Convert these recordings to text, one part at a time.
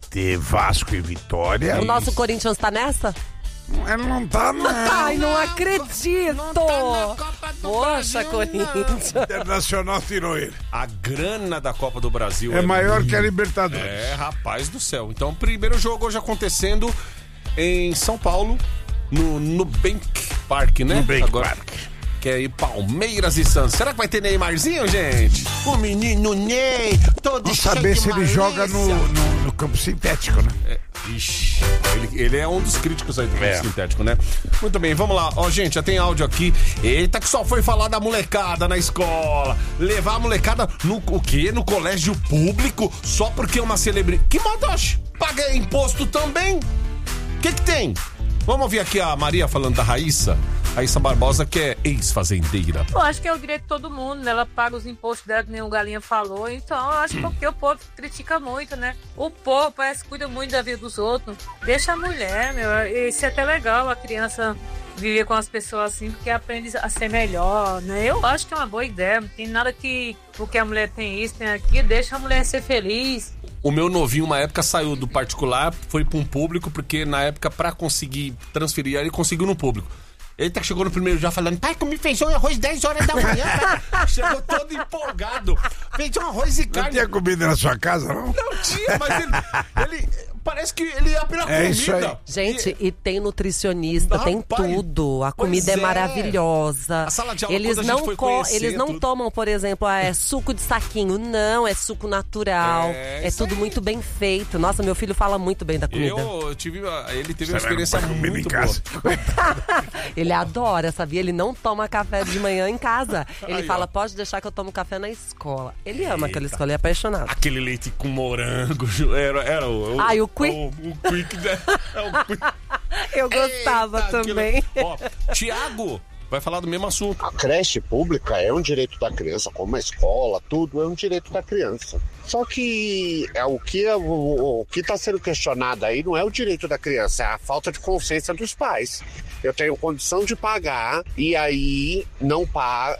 ter Vasco e Vitória. O nosso Corinthians tá nessa? Ele não tá, não. Ai, não acredito! Não tá na Copa do Poxa, Brasil, Corinthians. O Internacional tirou ele. A grana da Copa do Brasil É maior que a Libertadores. É, rapaz do céu. Então, o primeiro jogo hoje acontecendo em São Paulo, no Nubank Park, né? Nubank Park. Que é aí Palmeiras e Santos. Será que vai ter Neymarzinho, gente? O menino Ney, todo Vamos cheio saber de se ele malícia. joga no campo sintético, né? Ixi, ele é um dos críticos aí do campo sintético, né? Muito bem, vamos lá. Ó, gente, já tem áudio aqui. Eita, que só foi falar da molecada na escola. Levar a molecada o quê? No colégio público? Só porque é uma celebridade. Que motoche? Paga imposto também? O que tem? Vamos ouvir aqui a Maria falando da Raíssa Barbosa, que é ex-fazendeira. Eu acho que é o direito de todo mundo, né? Ela paga os impostos dela, que nem o Galinha falou. Então, eu acho que porque o povo critica muito, né? O povo parece que cuida muito da vida dos outros. Deixa a mulher, meu. Isso é até legal, a criança viver com as pessoas assim, porque aprende a ser melhor, né? Eu acho que é uma boa ideia. Não tem nada que porque a mulher tem isso, tem aquilo. Deixa a mulher ser feliz. O meu novinho, uma época, saiu do particular, foi para um público, porque na época, para conseguir transferir, ele conseguiu no público. Ele chegou no primeiro dia falando: pai, comi feijão e arroz 10 horas da manhã. Chegou todo empolgado. Feijão, arroz e carne. Não tinha comida na sua casa, não? Não tinha, mas ele parece que ele ia pela comida. Isso aí. Gente, e tem nutricionista, tem Rapaz, tudo. A comida pois é maravilhosa. A sala de aula, Eles quando a gente não, foi conhecer, eles não tudo. tomam, por exemplo, suco de saquinho. Não, é suco natural. É isso tudo aí. muito bem feito. Nossa, meu filho fala muito bem da comida. Ele teve Você uma experiência vai comer comida muito em casa. Ele adora, sabia? Ele não toma café de manhã em casa. Ele Aí, fala, ó. pode deixar que eu tomo café na escola. Ele ama aquela escola, ele é apaixonado. Aquele leite com morango, era o... Ai, o Quick. O Quick, né? É o Quick. Eu gostava Eita, também. aquilo. Ó, Tiago vai falar do mesmo assunto. A creche pública é um direito da criança, como a escola, tudo é um direito da criança. Só que o que está sendo questionado aí não é o direito da criança, é a falta de consciência dos pais. Eu tenho condição de pagar e aí não pago,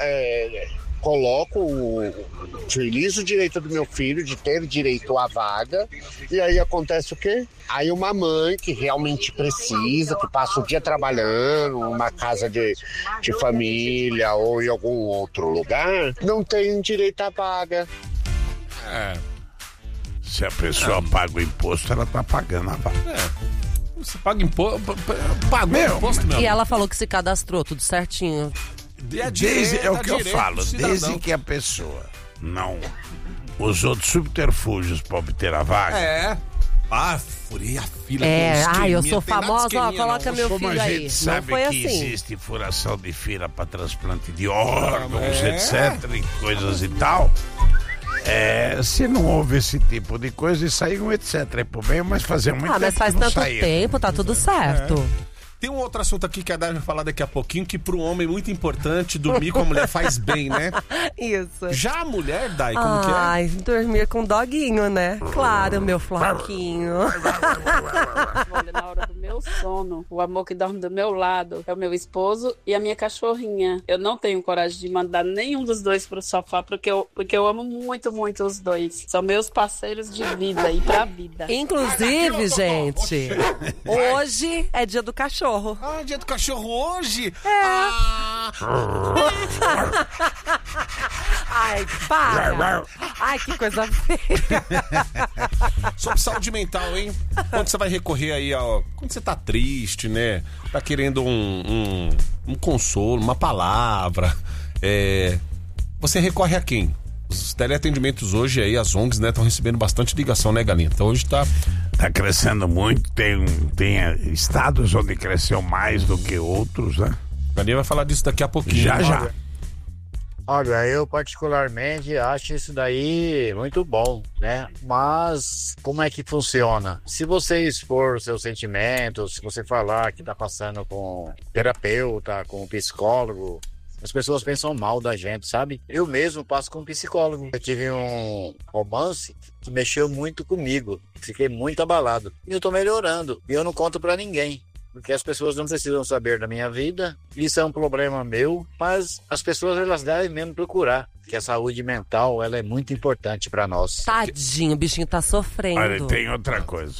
utilizo o direito do meu filho de ter direito à vaga, e aí acontece o quê? Aí uma mãe que realmente precisa, que passa o dia trabalhando numa casa de família ou em algum outro lugar, não tem direito à vaga. Se a pessoa paga o imposto, ela tá pagando a vaga. Você paga imposto, pagou Meu, imposto mesmo. E ela falou que se cadastrou, tudo certinho. É o que eu falo, desde que a pessoa não usou de subterfúgios para obter a vaga. Furei a fila. Eu sou famosa, ó, coloca meu Como filho a aí. gente Não sabe foi que assim. existe furação de fila para transplante de órgãos, etc, e coisas e tal. Se não houve esse tipo de coisa, e saiu etc. É por bem, mas fazer muito tempo mas faz que não tanto saía. tempo, tá tudo certo. Tem um outro assunto aqui que a Dai vai falar daqui a pouquinho, que pro homem é muito importante, dormir com a mulher faz bem, né? Isso. Já a mulher, Dai, como que é? Ai, dormir com doguinho, né? Claro, meu floquinho. Olha, na hora do meu sono, o amor que dorme do meu lado é o meu esposo e a minha cachorrinha. Eu não tenho coragem de mandar nenhum dos dois pro sofá, porque eu amo muito, muito os dois. São meus parceiros de vida e pra vida. Inclusive, gente, hoje é dia do cachorro. Dia do cachorro hoje? Ai, para! Ai, que coisa feia! Sobre saúde mental, hein? Quando você vai recorrer aí, quando você tá triste, né? Tá querendo um consolo, uma palavra, você recorre a quem? Os teleatendimentos hoje aí, as ONGs, né, estão recebendo bastante ligação, né, Galinha? Então hoje tá crescendo muito, tem estados onde cresceu mais do que outros, né? Galinha vai falar disso daqui a pouquinho. Já. Olha, eu particularmente acho isso daí muito bom, né? Mas como é que funciona? Se você expor seus sentimentos, se você falar que tá passando com terapeuta, com psicólogo, as pessoas pensam mal da gente, sabe? Eu mesmo passo com um psicólogo. Eu tive um romance que mexeu muito comigo. Fiquei muito abalado. E eu tô melhorando. E eu não conto pra ninguém. Porque as pessoas não precisam saber da minha vida. Isso é um problema meu. Mas as pessoas, elas devem mesmo procurar. Que a saúde mental, ela é muito importante pra nós. Tadinho, o bichinho tá sofrendo. Olha, tem outra coisa.